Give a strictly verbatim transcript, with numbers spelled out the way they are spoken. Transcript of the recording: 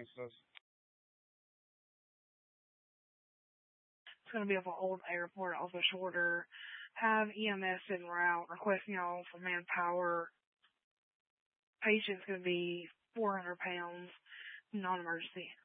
It's going to be at the old airport, also shorter. Have E M S en route, requesting y'all for manpower. Patient's going to be four hundred pounds, non-emergency.